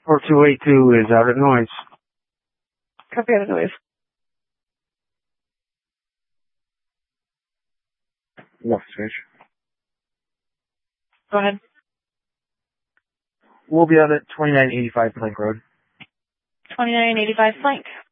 4282 is out of noise. Copy out of noise. Left switch. Go ahead. We'll be out at 2985 Plank Road. 2985 Plank.